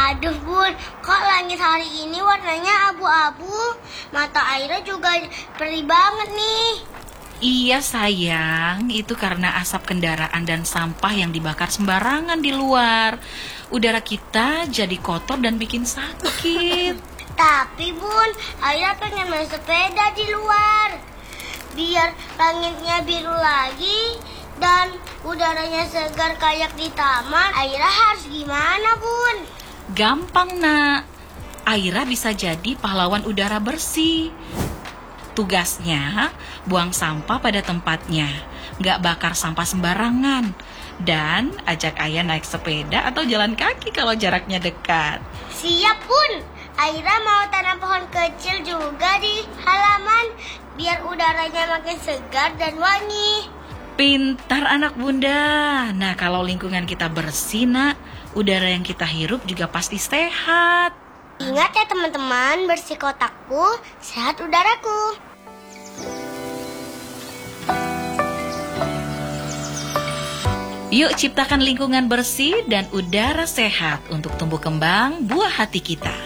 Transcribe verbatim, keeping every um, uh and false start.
Aduh Bun, kok langit hari ini warnanya abu-abu? Mata Aira juga perih banget nih. Iya sayang, itu karena asap kendaraan dan sampah yang dibakar sembarangan di luar. Udara kita jadi kotor dan bikin sakit. Tapi Bun, Aira pengen main sepeda di luar. Biar langitnya biru lagi dan udaranya segar kayak di taman. Aira harus gimana Bun? Gampang nak, Aira bisa jadi pahlawan udara bersih. Tugasnya buang sampah pada tempatnya, gak bakar sampah sembarangan, dan ajak ayah naik sepeda atau jalan kaki kalau jaraknya dekat. Siap Bun, Aira mau tanam pohon kecil juga di halaman biar udaranya makin segar dan wangi. Pintar anak bunda. Nah kalau lingkungan kita bersih nak, udara yang kita hirup juga pasti sehat. Ingat ya teman-teman, bersih kotakku, sehat udaraku. Yuk ciptakan lingkungan bersih dan udara sehat untuk tumbuh kembang buah hati kita.